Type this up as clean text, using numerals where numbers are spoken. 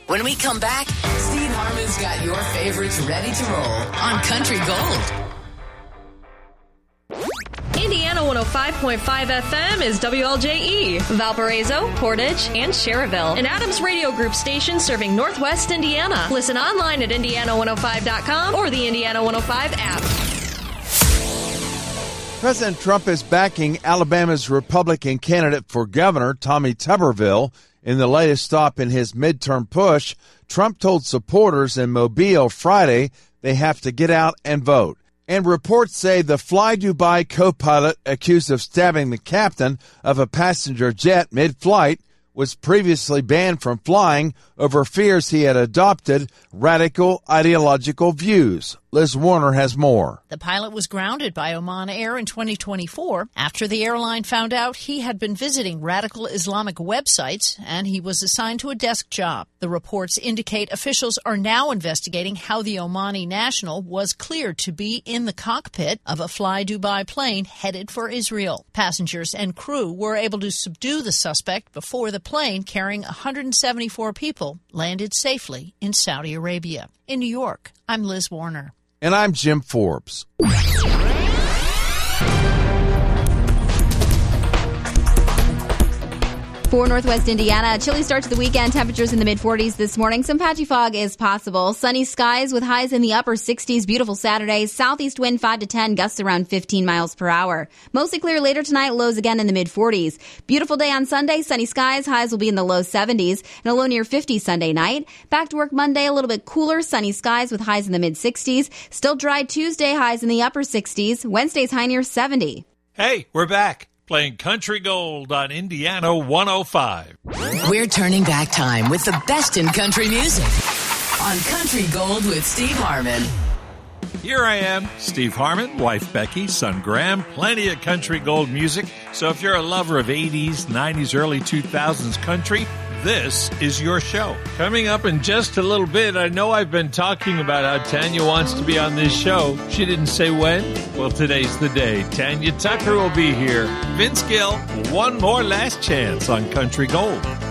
When we come back, Steve Harmon's got your favorites ready to roll on Country Gold. Indiana 105.5 FM is WLJE, Valparaiso, Portage, and Cherryville. An Adams Radio Group station serving Northwest Indiana. Listen online at Indiana105.com or the Indiana 105 app. President Trump is backing Alabama's Republican candidate for governor, Tommy Tuberville. In the latest stop in his midterm push, Trump told supporters in Mobile Friday they have to get out and vote. And reports say the Fly Dubai co-pilot accused of stabbing the captain of a passenger jet mid-flight was previously banned from flying over fears he had adopted radical ideological views. Liz Warner has more. The pilot was grounded by Oman Air in 2024 after the airline found out he had been visiting radical Islamic websites, and he was assigned to a desk job. The reports indicate officials are now investigating how the Omani national was cleared to be in the cockpit of a Fly Dubai plane headed for Israel. Passengers and crew were able to subdue the suspect before the plane carrying 174 people landed safely in Saudi Arabia. In New York, I'm Liz Warner. And I'm Jim Forbes. For Northwest Indiana, a chilly start to the weekend. Temperatures in the mid-40s this morning. Some patchy fog is possible. Sunny skies with highs in the upper 60s. Beautiful Saturday. Southeast wind 5 to 10, gusts around 15 miles per hour. Mostly clear later tonight. Lows again in the mid-40s. Beautiful day on Sunday. Sunny skies. Highs will be in the low 70s and a low near 50 Sunday night. Back to work Monday. A little bit cooler. Sunny skies with highs in the mid-60s. Still dry Tuesday. Highs in the upper 60s. Wednesday's high near 70. Hey, we're back. Playing Country Gold on Indiana 105. We're turning back time with the best in country music on Country Gold with Steve Harmon. Here I am, Steve Harmon, wife Becky, son Graham, plenty of Country Gold music. So if you're a lover of 80s, 90s, early 2000s country, this is your show. Coming up in just a little bit, I know I've been talking about how Tanya wants to be on this show. She didn't say when. Well, today's the day. Tanya Tucker will be here. Vince Gill, one more last chance on Country Gold.